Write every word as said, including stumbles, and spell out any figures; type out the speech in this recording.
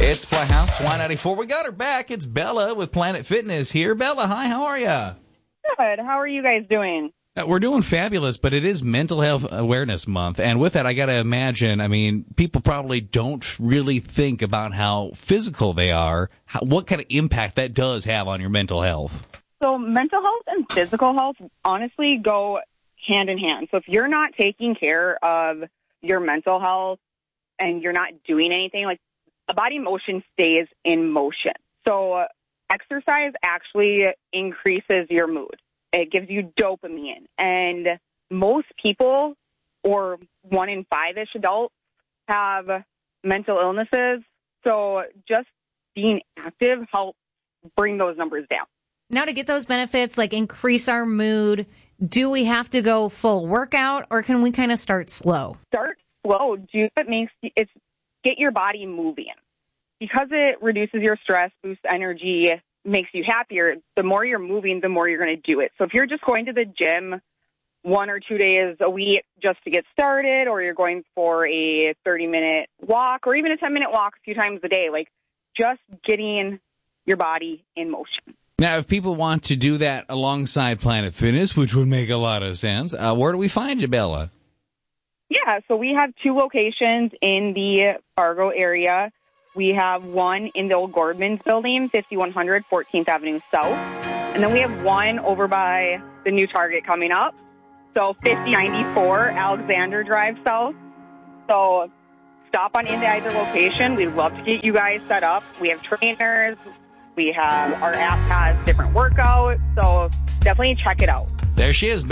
It's Playhouse Y ninety-four. We got her back. It's Bella with Planet Fitness here. Bella, hi, how are you? Good. How are you guys doing? We're doing fabulous, but it is Mental Health Awareness Month. And with that, I got to imagine, I mean, people probably don't really think about how physical they are, how, what kind of impact that does have on your mental health. So mental health and physical health honestly go hand in hand. So if you're not taking care of your mental health and you're not doing anything, like a body motion stays in motion. So exercise actually increases your mood. It gives you dopamine. And most people, or one in five-ish adults, have mental illnesses. So just being active helps bring those numbers down. Now, to get those benefits, like increase our mood, do we have to go full workout, or can we kind of start slow? Start slow. Do what makes you, it's get your body moving. Because it reduces your stress, boosts energy, makes you happier, the more you're moving, the more you're going to do it. So if you're just going to the gym one or two days a week just to get started, or you're going for a thirty-minute walk or even a ten-minute walk a few times a day, like just getting your body in motion. Now, if people want to do that alongside Planet Fitness, which would make a lot of sense, uh, where do we find you, Bella? Yeah, so we have two locations in the Fargo area. We have one in the old Gordman's building, fifty-one hundred fourteenth Avenue South. And then we have one over by the new Target coming up. So fifty ninety-four Alexander Drive South. So stop on into either location. We'd love to get you guys set up. We have trainers. We have, our app has different workouts. So definitely check it out. There she is.